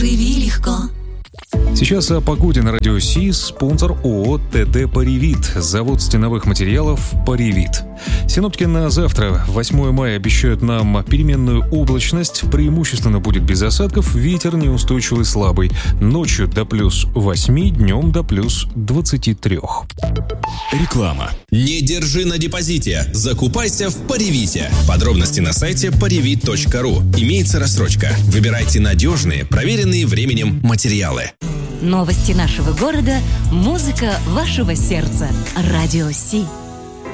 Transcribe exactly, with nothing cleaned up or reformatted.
Живи легко. Сейчас о погоде на радио Си. Спонсор ООО ТД «Паривит». Завод стеновых материалов «Паривит». Синоптики на завтра, восьмое мая, обещают нам переменную облачность. Преимущественно будет без осадков. Ветер неустойчивый, слабый. Ночью до плюс восьми, днем до плюс двадцати трех. Реклама. Не держи на депозите. Закупайся в Паривите. Подробности на сайте паривит точка ру. Имеется рассрочка. Выбирайте надежные, проверенные временем материалы. Новости нашего города, музыка вашего сердца. Радио Си.